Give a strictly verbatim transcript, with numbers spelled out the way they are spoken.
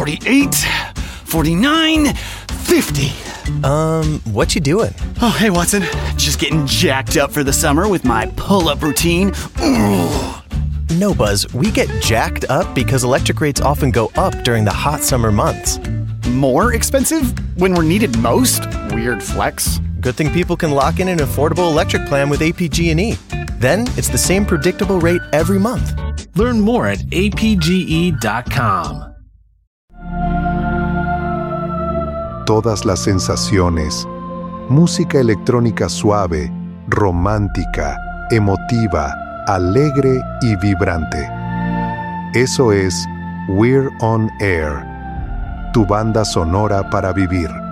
forty-eight, forty-nine, fifty. Um, what you doing? Oh, hey, Watson. Just getting jacked up for the summer with my pull-up routine. Ooh. No, Buzz, we get jacked up because electric rates often go up during the hot summer months. More expensive when we're needed most? Weird flex. Good thing people can lock in an affordable electric plan with A P G and E. Then it's the same predictable rate every month. Learn more at A P G E dot com. Todas las sensaciones. Música electrónica suave, romántica, emotiva, alegre y vibrante. Eso es We're on Air, tu banda sonora para vivir.